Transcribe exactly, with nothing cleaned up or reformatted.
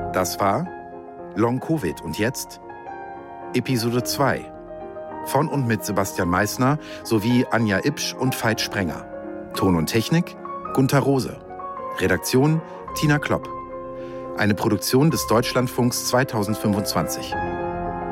Das war Long Covid und jetzt Episode zwei von und mit Sebastian Meissner sowie Anja Ipsch und Veit Sprenger. Ton und Technik Gunther Rose. Redaktion Tina Klopp. Eine Produktion des Deutschlandfunks zweitausendfünfundzwanzig.